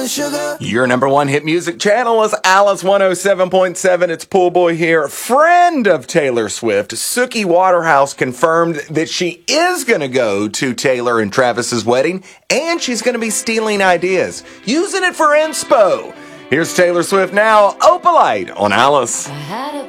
and sugar. Your number one hit music channel is Alice 107.7. It's Pool Boy here. Friend of Taylor Swift, Suki Waterhouse confirmed that she is going to go to Taylor and Travis's wedding, and she's going to be stealing ideas, using it for inspo. Here's Taylor Swift now, Opalite on Alice.